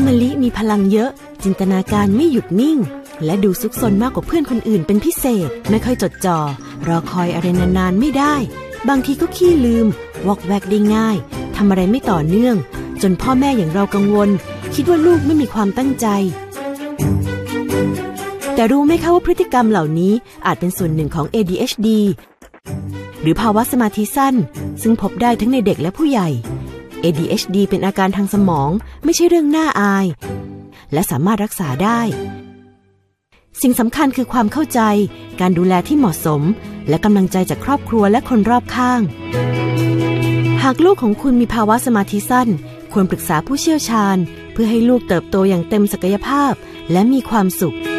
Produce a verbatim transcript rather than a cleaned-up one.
มะลิมีพลังเยอะจินตนาการไม่หยุดนิ่งและดูซุกซนมากกว่าเพื่อนคนอื่นเป็นพิเศษไม่ค่อยจดจ่อรอคอยอะไรนานๆไม่ได้บางทีก็ขี้ลืมวอกแวกได้ง่ายทำอะไรไม่ต่อเนื่องจนพ่อแม่อย่างเรากังวลคิดว่าลูกไม่มีความตั้งใจแต่รู้ไหมคะว่าพฤติกรรมเหล่านี้อาจเป็นส่วนหนึ่งของ เอ ดี เอช ดี หรือภาวะสมาธิสั้นซึ่งพบได้ทั้งในเด็กและผู้ใหญ่ เอ ดี เอช ดี เป็นอาการทางสมองไม่ใช่เรื่องน่าอายและสามารถรักษาได้สิ่งสำคัญคือความเข้าใจการดูแลที่เหมาะสมและกำลังใจจากครอบครัวและคนรอบข้างหากลูกของคุณมีภาวะสมาธิสั้นควรปรึกษาผู้เชี่ยวชาญเพื่อให้ลูกเติบโตอย่างเต็มศักยภาพและมีความสุข